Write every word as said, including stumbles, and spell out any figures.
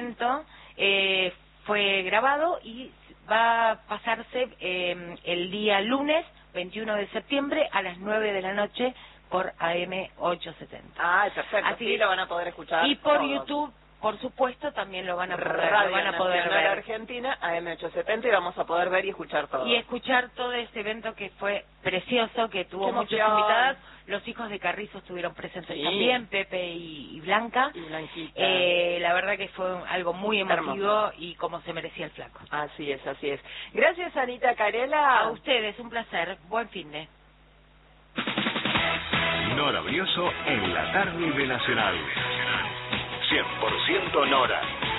evento eh, fue grabado y va a pasarse eh, el día lunes veintiuno de septiembre a las nueve de la noche por A M ochocientos setenta. Ah, perfecto. Así sí, lo van a poder escuchar. Y por todos. YouTube, por supuesto, también lo van a poder, Radio lo van a poder Nacional ver. Argentina, A M ochocientos setenta, y vamos a poder ver y escuchar todo. Y escuchar todo ese evento que fue precioso, que tuvo Qué muchas emoción. invitadas. Los hijos de Carrizo estuvieron presentes Sí. también, Pepe y, y Blanca. Y Blanquita. Eh, la verdad que fue algo muy emotivo Hermoso. y como se merecía el flaco. Así es, así es. Gracias, Anita Carela. A ustedes, un placer. Buen fin de. Nora Brioso en la tarde de Nacional. cien por ciento Nora.